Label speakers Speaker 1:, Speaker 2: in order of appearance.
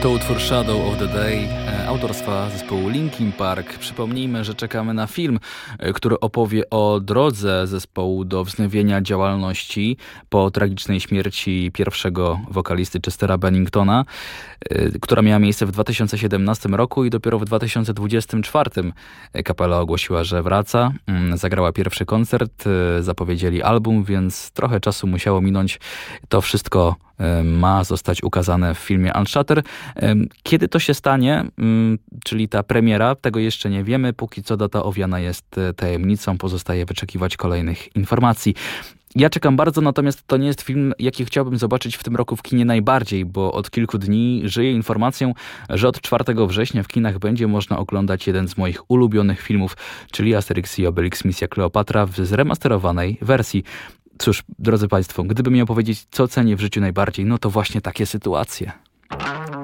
Speaker 1: To utwór Shadow of the Day autorstwa zespołu Linkin Park. Przypomnijmy, że czekamy na film, który opowie o drodze zespołu do wznowienia działalności po tragicznej śmierci pierwszego wokalisty Chestera Benningtona, która miała miejsce w 2017 roku i dopiero w 2024 kapela ogłosiła, że wraca. Zagrała pierwszy koncert, zapowiedzieli album, więc trochę czasu musiało minąć. To wszystko ma zostać ukazane w filmie Unshutter. Kiedy to się stanie, czyli ta premiera, tego jeszcze nie wiemy. Póki co data owiana jest tajemnicą, pozostaje wyczekiwać kolejnych informacji. Ja czekam bardzo, natomiast to nie jest film, jaki chciałbym zobaczyć w tym roku w kinie najbardziej, bo od kilku dni żyję informacją, że od 4 września w kinach będzie można oglądać jeden z moich ulubionych filmów, czyli Asterix i Obelix Misja Kleopatra w zremasterowanej wersji. Cóż, drodzy Państwo, gdybym miał powiedzieć, co cenię w życiu najbardziej, no to właśnie takie sytuacje.